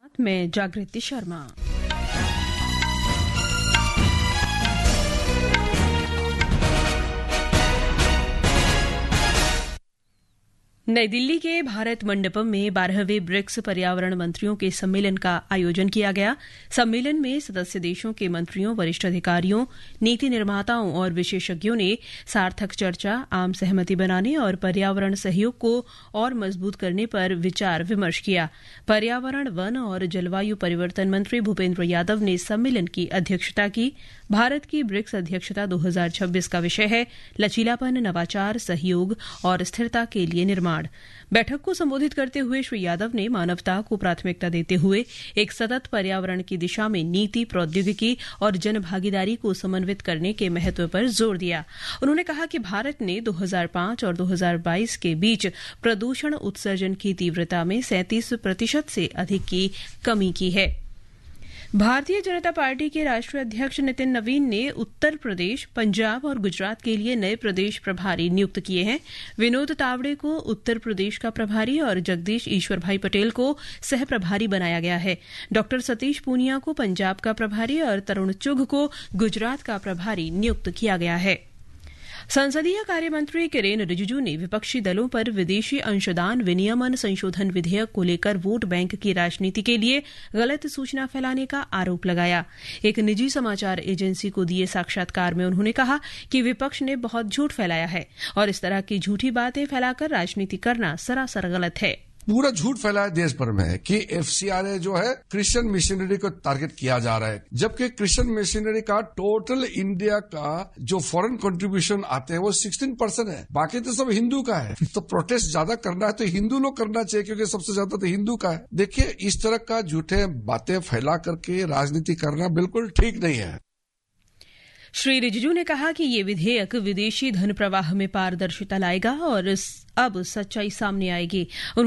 मैं जागृति शर्मा। नई दिल्ली के भारत मंडपम में 12वें ब्रिक्स पर्यावरण मंत्रियों के सम्मेलन का आयोजन किया गया। सम्मेलन में सदस्य देशों के मंत्रियों, वरिष्ठ अधिकारियों, नीति निर्माताओं और विशेषज्ञों ने सार्थक चर्चा, आम सहमति बनाने और पर्यावरण सहयोग को और मजबूत करने पर विचार विमर्श किया। पर्यावरण, वन और जलवायु परिवर्तन मंत्री भूपेन्द्र यादव ने सम्मेलन की अध्यक्षता की। भारत की ब्रिक्स अध्यक्षता 2026 का विषय है लचीलापन, नवाचार, सहयोग और स्थिरता के लिए निर्माण। बैठक को संबोधित करते हुए श्री यादव ने मानवता को प्राथमिकता देते हुए एक सतत पर्यावरण की दिशा में नीति, प्रौद्योगिकी और जनभागीदारी को समन्वित करने के महत्व पर जोर दिया। उन्होंने कहा कि भारत ने 2005 और 2022 के बीच प्रदूषण उत्सर्जन की तीव्रता में 37% से अधिक की कमी की है। भारतीय जनता पार्टी के राष्ट्रीय अध्यक्ष नितिन नवीन ने उत्तर प्रदेश, पंजाब और गुजरात के लिए नए प्रदेश प्रभारी नियुक्त किए हैं। विनोद तावड़े को उत्तर प्रदेश का प्रभारी और जगदीश ईश्वर भाई पटेल को सह प्रभारी बनाया गया है। डॉ सतीश पूनिया को पंजाब का प्रभारी और तरुण चुघ को गुजरात का प्रभारी नियुक्त किया गया है। संसदीय कार्य मंत्री किरेन रिजिजू ने विपक्षी दलों पर विदेशी अंशदान विनियमन संशोधन विधेयक को लेकर वोट बैंक की राजनीति के लिए गलत सूचना फैलाने का आरोप लगाया। एक निजी समाचार एजेंसी को दिए साक्षात्कार में उन्होंने कहा कि विपक्ष ने बहुत झूठ फैलाया है और इस तरह की झूठी बातें फैलाकर राजनीति करना सरासर गलत है। पूरा झूठ फैलाया देश भर में कि एफसीआरए जो है क्रिश्चियन मिशनरी को टारगेट किया जा रहा है, जबकि क्रिश्चियन मिशनरी का टोटल इंडिया का जो फॉरेन कंट्रीब्यूशन आते हैं वो 16% है, बाकी तो सब हिंदू का है। तो प्रोटेस्ट ज्यादा करना है तो हिंदू लोग करना चाहिए, क्योंकि सबसे ज्यादा तो हिंदू का है। देखिए, इस तरह का झूठे बातें फैला करके राजनीति करना बिल्कुल ठीक नहीं है। श्री रिजिजू ने कहा कि ये विधेयक विदेशी धन प्रवाह में पारदर्शिता लाएगा और अब सच्चाई सामने आएगी।